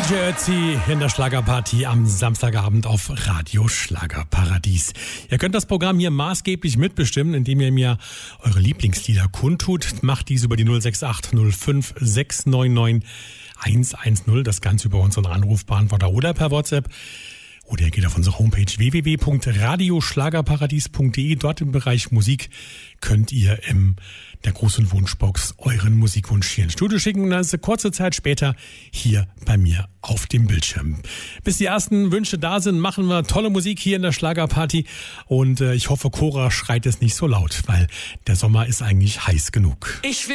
DJ Ötzi in der Schlagerparty am Samstagabend auf Radio Schlagerparadies. Ihr könnt das Programm hier maßgeblich mitbestimmen, indem ihr mir eure Lieblingslieder kundtut. Macht dies über die 068 05 699 110. Das Ganze über unseren Anrufbeantworter oder per WhatsApp. Oder ihr geht auf unsere Homepage www.radioschlagerparadies.de. Dort im Bereich Musik könnt ihr in der großen Wunschbox euren Musikwunsch hier ins Studio schicken. Und dann ist eine kurze Zeit später hier bei mir auf dem Bildschirm. Bis die ersten Wünsche da sind, machen wir tolle Musik hier in der Schlagerparty. Und ich hoffe, Cora schreit es nicht so laut, weil der Sommer ist eigentlich heiß genug.